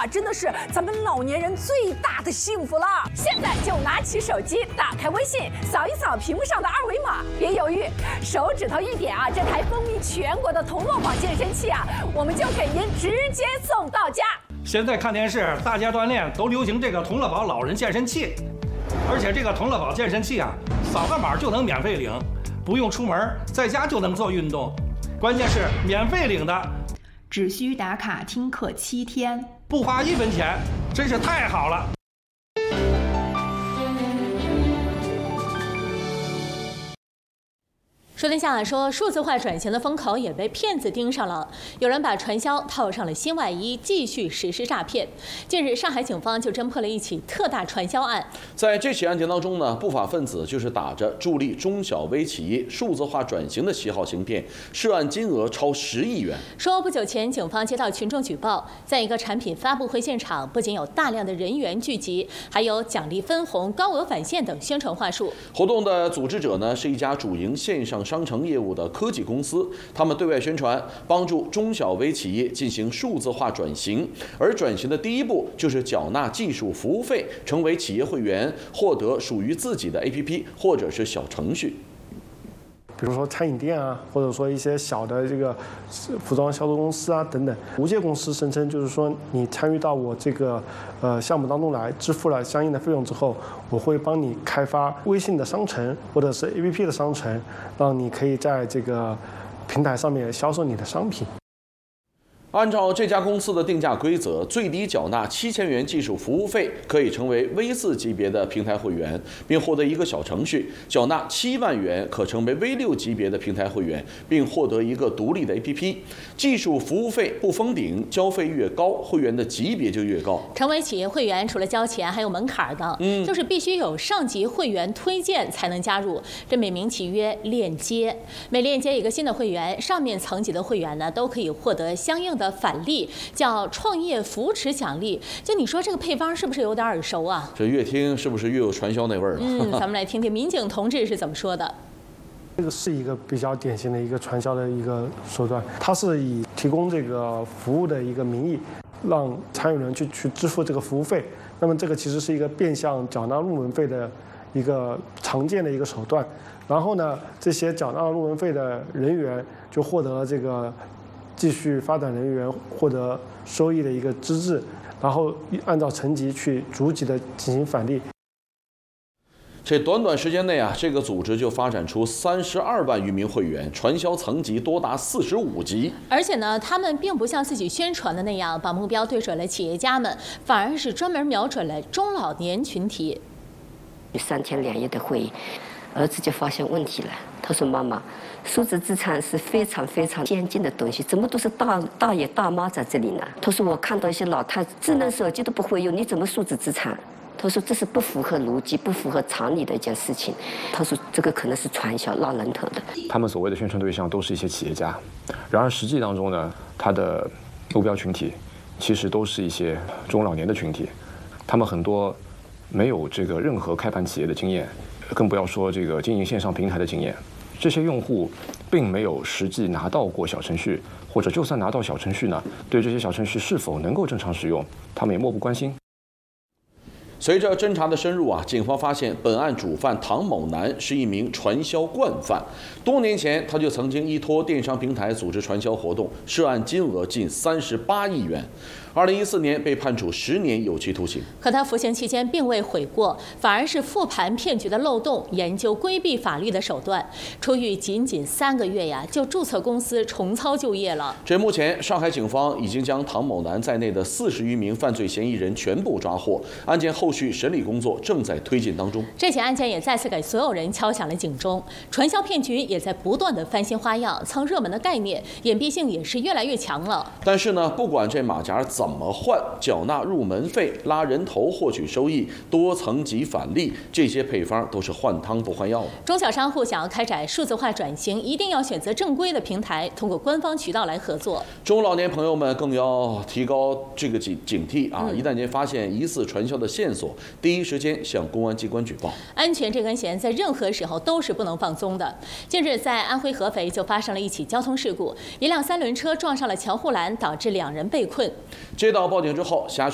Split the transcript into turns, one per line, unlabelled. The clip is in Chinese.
真的是咱们老年人最大的幸福了。现在就拿起手机，打开微信，扫一扫屏幕上的二维码，别犹豫，手指头一点啊，这台风靡全国的同乐宝健身器啊，我们就给您直接送到家。
现在看电视，大家锻炼都流行这个同乐宝老人健身器，而且这个同乐宝健身器啊，扫个码就能免费领，不用出门，在家就能做运动，关键是免费领的，
只需打卡听课7天，
不花1分钱，真是太好了。
说天下说，数字化转型的风口也被骗子盯上了，有人把传销套上了新外衣，继续实施诈骗。近日，上海警方就侦破了一起特大传销案。
在这起案件当中呢，不法分子就是打着助力中小微企业数字化转型的旗号行骗，涉案金额超10亿元。
说不久前，警方接到群众举报，在一个产品发布会现场，不仅有大量的人员聚集，还有奖励分红、高额返现等宣传话术。
活动的组织者呢，是一家主营线上商城业务的科技公司，他们对外宣传帮助中小微企业进行数字化转型，而转型的第一步就是缴纳技术服务费，成为企业会员，获得属于自己的 APP 或者是小程序。
比如说餐饮店啊，或者说一些小的这个服装销售公司啊等等，无界公司声称就是说你参与到我这个项目当中来，支付了相应的费用之后，我会帮你开发微信的商城或者是 APP 的商城，让你可以在这个平台上面销售你的商品。
按照这家公司的定价规则，最低缴纳7000元技术服务费，可以成为V4级别的平台会员，并获得一个小程序；缴纳7万元，可成为V6级别的平台会员，并获得一个独立的 APP。技术服务费不封顶，交费越高，会员的级别就越高。
成为企业会员，除了交钱，还有门槛的，就是必须有上级会员推荐才能加入。这美名其曰链接，每链接一个新的会员，上面层级的会员呢，都可以获得相应的返利，叫创业扶持奖励。就你说这个配方是不是有点耳熟啊？
这越听是不是越有传销那味儿了？
咱们来听听民警同志是怎么说的。
这个是一个比较典型的一个传销的一个手段，它是以提供这个服务的一个名义，让参与人去支付这个服务费。那么这个其实是一个变相缴纳入门费的一个常见的一个手段。然后呢，这些缴纳入门费的人员就获得了这个继续发展人员获得收益的一个资质，然后按照层级去逐级的进行返利。
这短短时间内啊，这个组织就发展出32万余名会员，传销层级多达45级。
而且呢，他们并不像自己宣传的那样，把目标对准了企业家们，反而是专门瞄准了中老年群体。
3天2夜的会议，儿子就发现问题了。他说：“妈妈，数字资产是非常非常先进的东西，怎么都是大爷大妈在这里呢？”他说：“我看到一些老太太智能手机都不会用，你怎么数字资产？”他说：“这是不符合逻辑、不符合常理的一件事情。”他说：“这个可能是传销拉人头的。”
他们所谓的宣传对象都是一些企业家，然而实际当中呢，他的目标群体其实都是一些中老年的群体，他们很多没有这个任何开盘企业的经验，更不要说这个经营线上平台的经验。这些用户并没有实际拿到过小程序，或者就算拿到小程序呢，对这些小程序是否能够正常使用，他们也漠不关心。
随着侦查的深入啊，警方发现本案主犯唐某男是一名传销惯犯。多年前，他就曾经依托电商平台组织传销活动，涉案金额近38亿元。2014年被判处10年有期徒刑。
可他服刑期间并未悔过，反而是复盘骗局的漏洞，研究规避法律的手段。出狱仅3个月呀，就注册公司重操旧业了。
这目前，上海警方已经将唐某男在内的40余名犯罪嫌疑人全部抓获，案件后续审理工作正在推进当中。
这起案件也再次给所有人敲响了警钟，传销骗局也在不断的翻新花样，蹭热门的概念，隐蔽性也是越来越强了。
但是呢，不管这马甲怎么换，缴纳入门费、拉人头获取收益、多层级返利，这些配方都是换汤不换药的。
中小商户想要开展数字化转型，一定要选择正规的平台，通过官方渠道来合作。
中老年朋友们更要提高这个警惕啊！一旦您发现疑似传销的线索，第一时间向公安机关举报。
安全这根弦在任何时候都是不能放松的。近日，在安徽合肥就发生了一起交通事故，一辆3轮车撞上了桥护栏，导致2人被困。
接到报警之后，辖区